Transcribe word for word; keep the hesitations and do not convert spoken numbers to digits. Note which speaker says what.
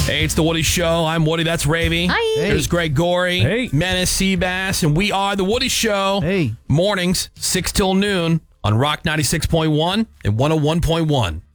Speaker 1: Hey, it's the Woody Show. I'm Woody. That's Ravy.
Speaker 2: Hi.
Speaker 3: Hey.
Speaker 1: There's Greg Gorey.
Speaker 3: Hey.
Speaker 1: Menace Seabass. And we are the Woody Show.
Speaker 3: Hey.
Speaker 1: Mornings, six till noon on Rock ninety-six point one and one oh one point one.